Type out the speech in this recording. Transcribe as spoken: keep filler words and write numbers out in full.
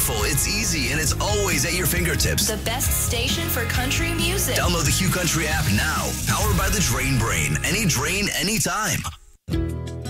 powerful, it's easy, and it's always at your fingertips. The best station for country music. Download the Q Country app now. Powered by the Drain Brain. Any drain, anytime.